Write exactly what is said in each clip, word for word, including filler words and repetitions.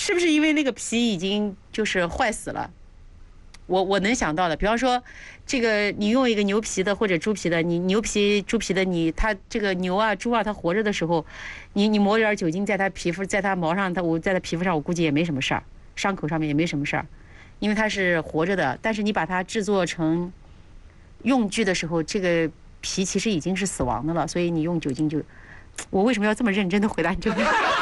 是不是因为那个皮已经就是坏死了？我我能想到的，比方说，这个你用一个牛皮的或者猪皮的，你牛皮、猪皮的你，它这个牛啊、猪啊，它活着的时候，你你抹点酒精在它皮肤、在它毛上，它我在它皮肤上，我估计也没什么事儿，伤口上面也没什么事儿，因为它是活着的。但是你把它制作成用具的时候，这个皮其实已经是死亡的了，所以你用酒精就，我为什么要这么认真的回答你这个？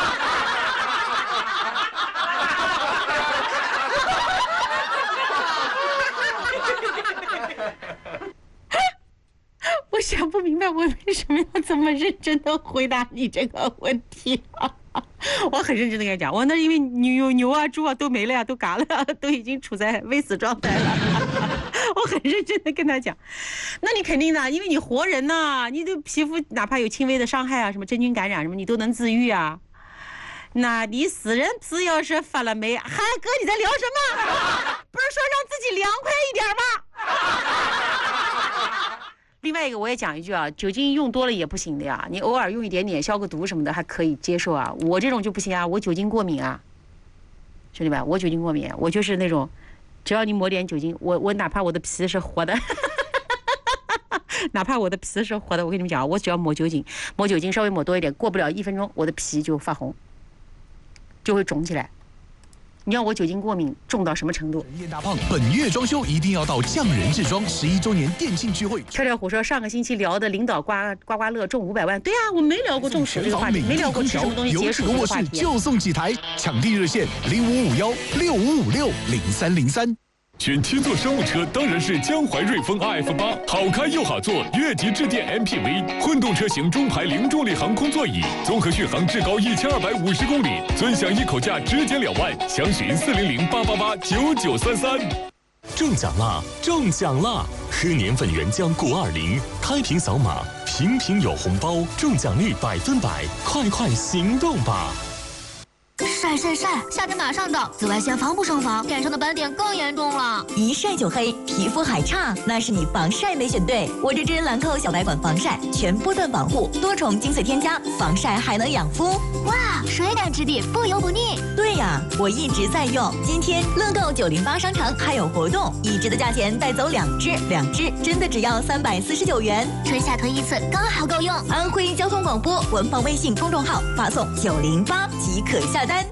我想不明白我为什么要这么认真的回答你这个问题啊！我很认真的跟他讲，我那因为牛牛啊猪啊都没了呀，都嘎了，都已经处在危死状态了。我很认真的跟他讲，那你肯定的，因为你活人呐、啊，你的皮肤哪怕有轻微的伤害啊，什么真菌感染什么，你都能自愈啊。那你死人皮要是发了霉，嗨哥你在聊什么？不是说让自己凉快一点吗？另外一个我也讲一句啊，酒精用多了也不行的呀，你偶尔用一点点消个毒什么的还可以接受啊，我这种就不行啊，我酒精过敏啊，兄弟们，我酒精过敏，我就是那种，只要你抹点酒精，我我哪怕我的皮是活的，哪怕我的皮是活的，我跟你们讲，我只要抹酒精，抹酒精稍微抹多一点，过不了一分钟，我的皮就发红，就会肿起来。你让我酒精过敏重到什么程度？ 燕大胖本月装修一定要到匠人制装十一周年店庆聚会。 跳跳虎说上个星期聊的领导刮刮刮乐中五百万，对啊，我没聊过中暑这个话题，没聊过吃什么东西解暑这个话题。 就送几台，抢地热线零五五幺六五五六零三零三。 选七座商务车当然是江淮瑞风 R F 八，好开又好坐，越级致电 M P V， 混动车型中排零重力航空座椅，综合续航至高一千二百五十公里，尊享一口价直减两万，详询四零零八八八九九三三。 中奖啦！中奖啦！喝年份原浆谷二零，开瓶扫码，瓶瓶有红包，中奖率百分百，快快行动吧！ 晒晒晒！夏天马上到，紫外线防不胜防，脸上的斑点更严重了。 一晒就黑，皮肤还差，那是你防晒没选对。我这支兰蔻小白管防晒，全波段保护，多重精粹添加，防晒还能养肤。 哇，水感质地，不油不腻。 对呀，我一直在用。今天乐购九零八商城还有活动，一支的价钱带走两支，两支真的只要三百四十九元。 春夏推一次，刚好够用。 安徽交通广播官方微信公众号发送九零八即可下单。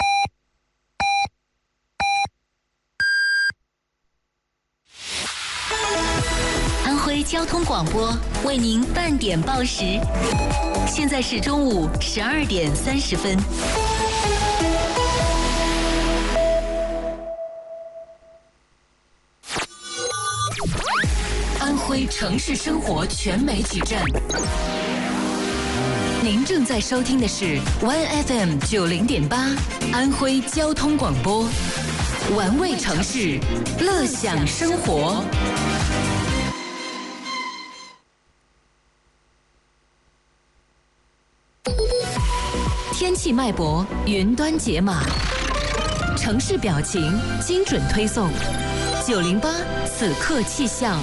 安徽交通广播为您半点报时，现在是中午十二点三十分。安徽城市生活全媒体站，您正在收听的是 One F M 九零点八安徽交通广播，玩味城市，乐享生活。天气脉搏，云端解码，城市表情，精准推送。九零八此刻气象。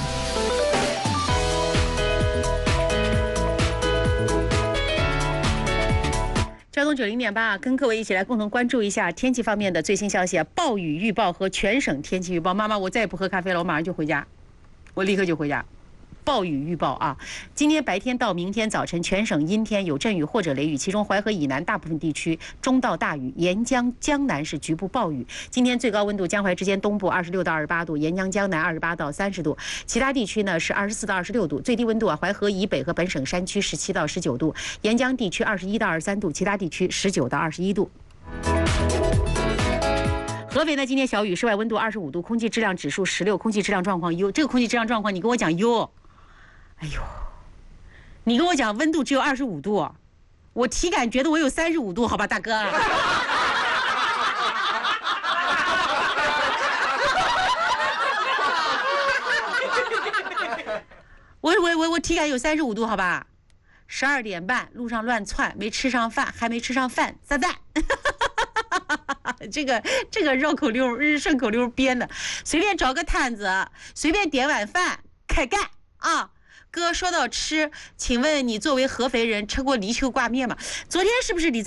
交通九零点八，跟各位一起来共同关注一下天气方面的最新消息啊！暴雨预报和全省天气预报。妈妈，我再也不喝咖啡了，我马上就回家，我立刻就回家。暴雨预报啊！今天白天到明天早晨，全省阴天，有阵雨或者雷雨，其中淮河以南大部分地区中到大雨，沿江江南是局部暴雨。今天最高温度江淮之间东部二十六到二十八度，沿江江南二十八到三十度，其他地区呢是二十四到二十六度。最低温度啊，淮河以北和本省山区十七到十九度，沿江地区二十一到二十三度，其他地区十九到二十一度。合肥呢，今天小雨，室外温度二十五度，空气质量指数十六，空气质量状况优。这个空气质量状况，你跟我讲优。哎呦，你跟我讲温度只有二十五度，我体感觉得我有三十五度，好吧，大哥。我我我我体感有三十五度，好吧。十二点半路上乱窜，没吃上饭，还没吃上饭，赞赞。这个这个绕口溜日顺口溜编的，随便找个摊子，随便点碗饭，开干啊！哥说到吃，请问你作为合肥人吃过泥鳅挂面吗？昨天是不是你在